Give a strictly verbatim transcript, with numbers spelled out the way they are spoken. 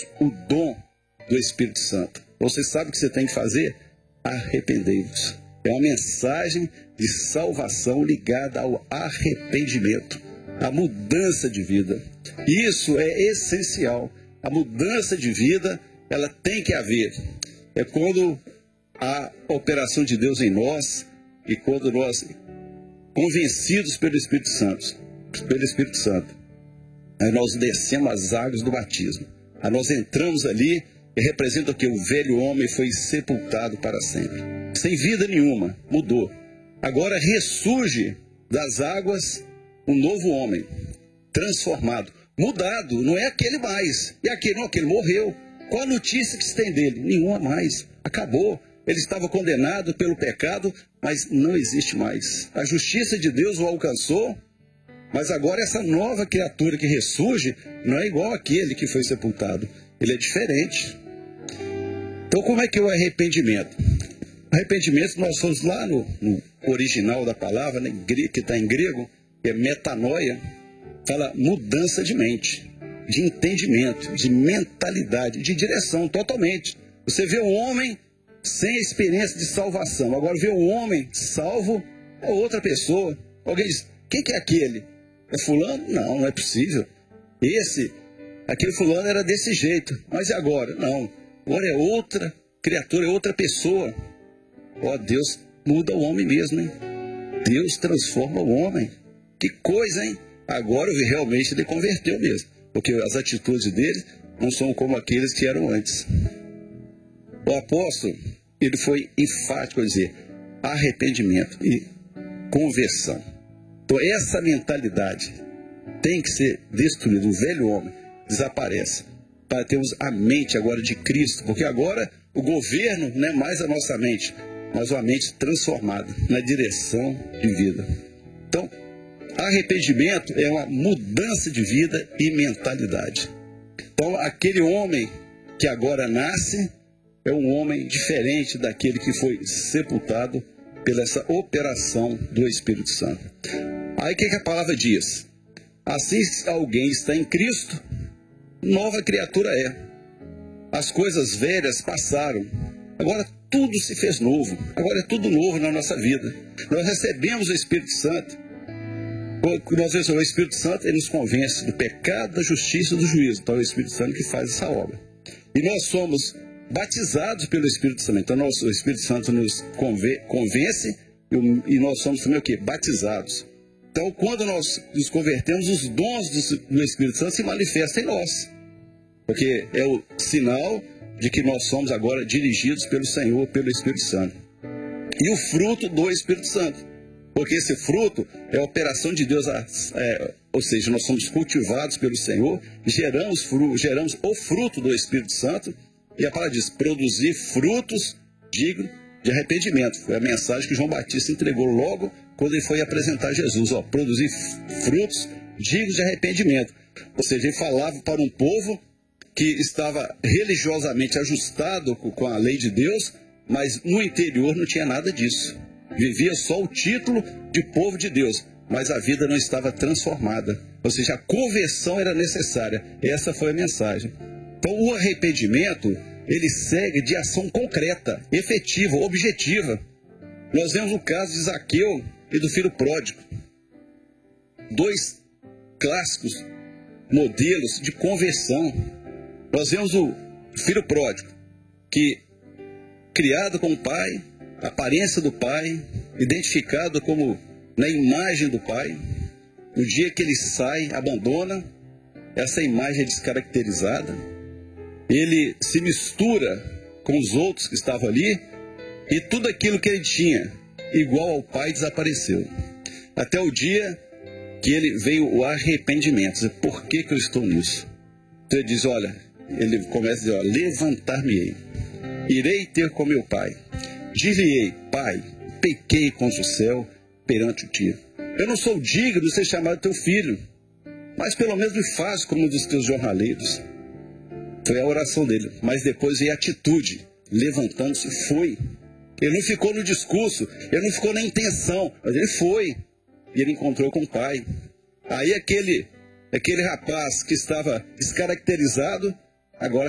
temos o dom do Espírito Santo. Você sabe o que você tem que fazer? Arrependei-vos. É uma mensagem de salvação ligada ao arrependimento, à mudança de vida. Isso é essencial. A mudança de vida, ela tem que haver. É quando a operação de Deus em nós e quando nós, convencidos pelo Espírito Santo, pelo Espírito Santo, aí nós descemos as águas do batismo. Aí nós entramos ali e representa que o velho homem foi sepultado para sempre. Sem vida nenhuma, mudou. Agora ressurge das águas um novo homem, transformado, mudado, não é aquele mais. E aquele não, aquele morreu. Qual a notícia que se tem dele? Nenhuma mais. Acabou. Ele estava condenado pelo pecado, mas não existe mais. A justiça de Deus o alcançou, mas agora essa nova criatura que ressurge não é igual àquele que foi sepultado. Ele é diferente. Então, como é que é o arrependimento? Arrependimento, nós somos lá no, no original da palavra, né, que está em grego, que é metanoia, fala mudança de mente, de entendimento, de mentalidade, de direção totalmente. Você vê um homem sem experiência de salvação, agora vê um homem salvo, é outra pessoa. Alguém diz, quem que é aquele? É fulano? Não, não é possível. Esse, aquele fulano era desse jeito, mas e agora? Não, agora é outra criatura, é outra pessoa. Ó, Deus muda o homem mesmo, hein? Deus transforma o homem. Que coisa, hein? Agora realmente ele converteu mesmo, porque as atitudes dele não são como aqueles que eram antes. O apóstolo, ele foi enfático a dizer arrependimento e conversão. Então essa mentalidade tem que ser destruída. O velho homem desaparece para termos a mente agora de Cristo, porque agora o governo não é mais a nossa mente, mas uma mente transformada na direção de vida. Então, arrependimento é uma mudança de vida e mentalidade. Então, aquele homem que agora nasce é um homem diferente daquele que foi sepultado pela essa operação do Espírito Santo. Aí o que, que a palavra diz? Assim, se alguém está em Cristo, nova criatura é. As coisas velhas passaram, agora tudo se fez novo. Agora é tudo novo na nossa vida. Nós recebemos o Espírito Santo. Nós recebemos o Espírito Santo, ele nos convence do pecado, da justiça e do juízo. Então é o Espírito Santo que faz essa obra. E nós somos batizados pelo Espírito Santo. Então nós, o Espírito Santo nos convence e nós somos também o quê? Batizados. Então quando nós nos convertemos, os dons do Espírito Santo se manifestam em nós. Porque é o sinal de que nós somos agora dirigidos pelo Senhor, pelo Espírito Santo. E o fruto do Espírito Santo. Porque esse fruto é a operação de Deus, é, ou seja, nós somos cultivados pelo Senhor, geramos, fru, geramos o fruto do Espírito Santo, e a palavra diz, produzir frutos dignos de arrependimento. Foi a mensagem que João Batista entregou logo quando ele foi apresentar Jesus, ó, produzir frutos dignos de arrependimento. Ou seja, ele falava para um povo que estava religiosamente ajustado com a lei de Deus, mas no interior não tinha nada disso. Vivia só o título de povo de Deus, mas a vida não estava transformada. Ou seja, a conversão era necessária. Essa foi a mensagem. Então o arrependimento, ele segue de ação concreta, efetiva, objetiva. Nós vemos o caso de Zaqueu e do filho pródigo. Dois clássicos modelos de conversão. Nós vemos o filho pródigo, que criado com o pai, a aparência do pai, identificado como na imagem do pai, no dia que ele sai, abandona, essa imagem é descaracterizada, ele se mistura com os outros que estavam ali, e tudo aquilo que ele tinha, igual ao pai, desapareceu. Até o dia que ele veio o arrependimento. Por que que eu estou nisso? Então ele diz, olha, ele começa a dizer, ó, levantar-me-ei, irei ter com meu pai, dir-lhe-ei, pai, pequei contra o céu perante o ti. Eu não sou digno de ser chamado teu filho, mas pelo menos me faz como um dos teus jornaleiros. Foi a oração dele, mas depois veio a atitude, levantando-se, foi. Ele não ficou no discurso, ele não ficou na intenção, mas ele foi. E ele encontrou com o pai. Aí aquele, aquele rapaz que estava descaracterizado, agora